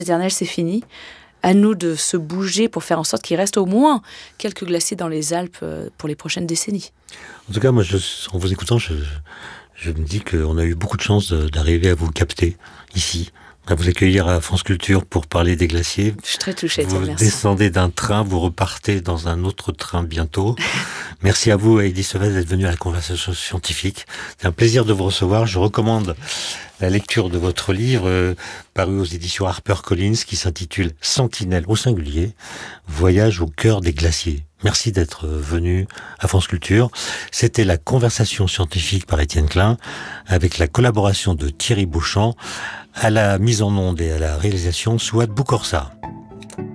éternel, c'est fini. À nous de se bouger pour faire en sorte qu'il reste au moins quelques glaciers dans les Alpes pour les prochaines décennies. En tout cas, moi, en vous écoutant, je me dis qu'on a eu beaucoup de chance d'arriver à vous capter ici, à vous accueillir à France Culture pour parler des glaciers. Je suis très touchée, Vous merci. descendez d'un train, vous repartez dans un autre train bientôt. Merci à vous, Heidi Sauvaise, d'être venue à la conversation scientifique. C'est un plaisir de vous recevoir. Je recommande la lecture de votre livre, paru aux éditions HarperCollins, qui s'intitule Sentinelle au singulier, voyage au cœur des glaciers. Merci d'être venu à France Culture. C'était la conversation scientifique par Étienne Klein, avec la collaboration de Thierry Beauchamp, à la mise en onde et à la réalisation Souad Boukorsa.